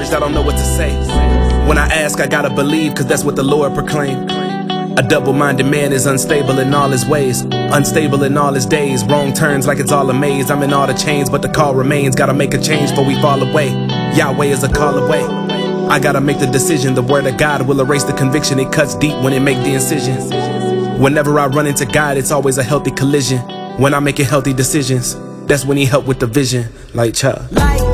discouraged, I don't know what to say. When I ask, I gotta believe, cause that's what the Lord proclaimed. A double-minded man is unstable in all his ways, unstable in all his days. Wrong turns like it's all a maze. I'm in all the chains, but the call remains. Gotta make a change before we fall away. Yahweh is a call away. I gotta make the decision. The word of God will erase the conviction. It cuts deep when it make the incision. Whenever I run into God, it's always a healthy collision. When I'm making healthy decisions, that's when he helped with the vision. Like child.